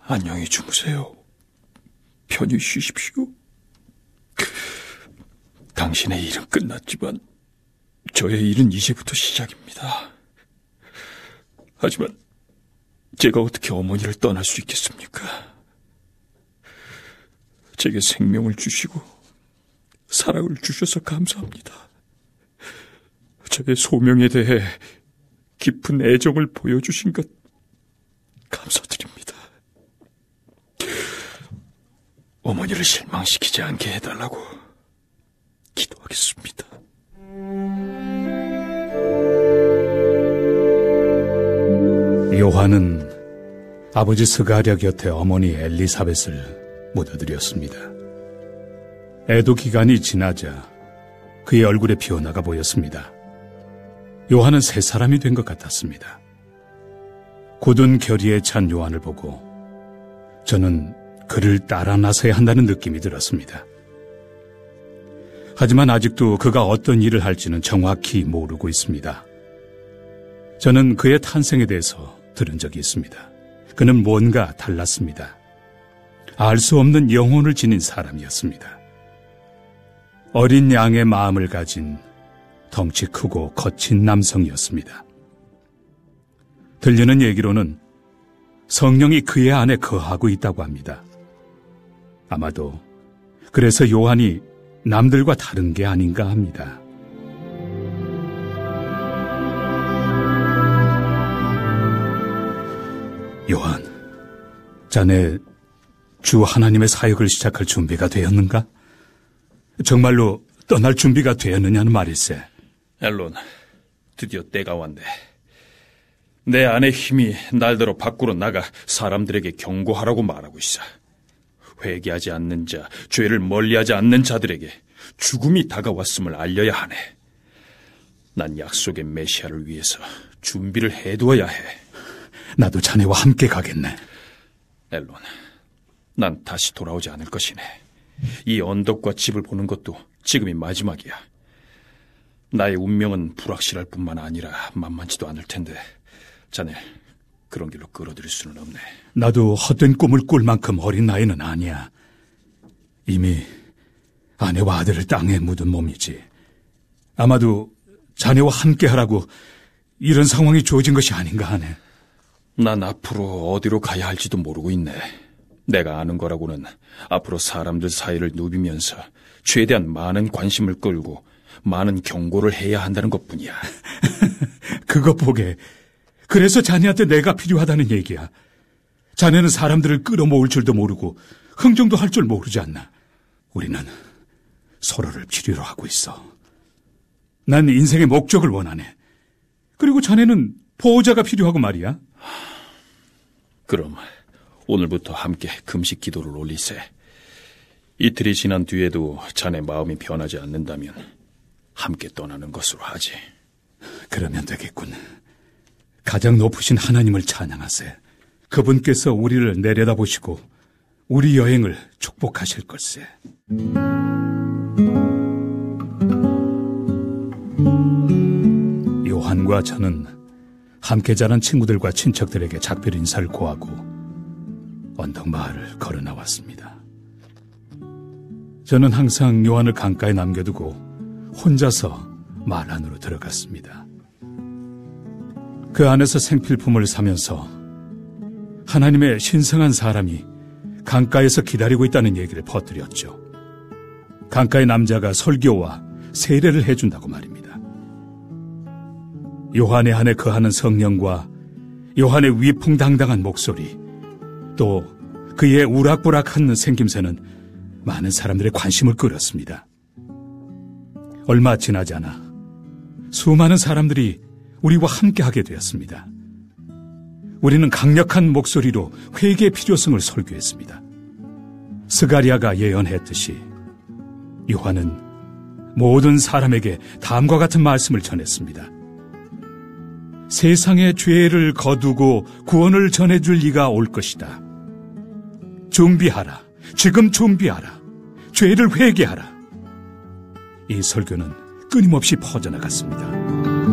안녕히 주무세요. 편히 쉬십시오. 당신의 일은 끝났지만 저의 일은 이제부터 시작입니다. 하지만 제가 어떻게 어머니를 떠날 수 있겠습니까? 제게 생명을 주시고 사랑을 주셔서 감사합니다. 저의 소명에 대해 깊은 애정을 보여주신 것 감사드립니다. 어머니를 실망시키지 않게 해달라고 기도하겠습니다. 요한은 아버지 스가랴 곁에 어머니 엘리사벳을 묻어드렸습니다. 애도 기간이 지나자 그의 얼굴에 피어나가 보였습니다. 요한은 새 사람이 된 것 같았습니다. 굳은 결의에 찬 요한을 보고 저는 그를 따라 나서야 한다는 느낌이 들었습니다. 하지만 아직도 그가 어떤 일을 할지는 정확히 모르고 있습니다. 저는 그의 탄생에 대해서 들은 적이 있습니다. 그는 뭔가 달랐습니다. 알 수 없는 영혼을 지닌 사람이었습니다. 어린 양의 마음을 가진 덩치 크고 거친 남성이었습니다. 들리는 얘기로는 성령이 그의 안에 거하고 있다고 합니다. 아마도 그래서 요한이 남들과 다른 게 아닌가 합니다. 요한, 자네 주 하나님의 사역을 시작할 준비가 되었는가? 정말로 떠날 준비가 되었느냐는 말일세. 앨론, 드디어 때가 왔네. 내 안의 힘이 날더러 밖으로 나가 사람들에게 경고하라고 말하고 있어. 회개하지 않는 자, 죄를 멀리하지 않는 자들에게 죽음이 다가왔음을 알려야 하네. 난 약속의 메시아를 위해서 준비를 해두어야 해. 나도 자네와 함께 가겠네. 앨론, 난 다시 돌아오지 않을 것이네. 이 언덕과 집을 보는 것도 지금이 마지막이야. 나의 운명은 불확실할 뿐만 아니라 만만치도 않을 텐데 자네 그런 길로 끌어들일 수는 없네. 나도 헛된 꿈을 꿀 만큼 어린 나이는 아니야. 이미 아내와 아들을 땅에 묻은 몸이지. 아마도 자네와 함께하라고 이런 상황이 주어진 것이 아닌가 하네. 난 앞으로 어디로 가야 할지도 모르고 있네. 내가 아는 거라고는 앞으로 사람들 사이를 누비면서 최대한 많은 관심을 끌고 많은 경고를 해야 한다는 것뿐이야. 그것 보게. 그래서 자네한테 내가 필요하다는 얘기야. 자네는 사람들을 끌어모을 줄도 모르고 흥정도 할 줄 모르지 않나. 우리는 서로를 필요로 하고 있어. 난 인생의 목적을 원하네. 그리고 자네는 보호자가 필요하고 말이야. 그럼 오늘부터 함께 금식 기도를 올리세. 이틀이 지난 뒤에도 자네 마음이 변하지 않는다면 함께 떠나는 것으로 하지. 그러면 되겠군. 가장 높으신 하나님을 찬양하세. 그분께서 우리를 내려다보시고 우리 여행을 축복하실 걸세. 요한과 저는 함께 자란 친구들과 친척들에게 작별 인사를 고하고 언덕 마을을 걸어 나왔습니다. 저는 항상 요한을 강가에 남겨두고 혼자서 마을 안으로 들어갔습니다. 그 안에서 생필품을 사면서 하나님의 신성한 사람이 강가에서 기다리고 있다는 얘기를 퍼뜨렸죠. 강가의 남자가 설교와 세례를 해준다고 말입니다. 요한의 안에 거하는 성령과 요한의 위풍당당한 목소리, 또 그의 우락부락한 생김새는 많은 사람들의 관심을 끌었습니다. 얼마 지나지 않아 수많은 사람들이 우리와 함께하게 되었습니다. 우리는 강력한 목소리로 회개의 필요성을 설교했습니다. 스가랴가 예언했듯이 요한은 모든 사람에게 다음과 같은 말씀을 전했습니다. 세상의 죄를 거두고 구원을 전해줄 이가 올 것이다. 준비하라. 지금 준비하라. 죄를 회개하라. 이 설교는 끊임없이 퍼져나갔습니다.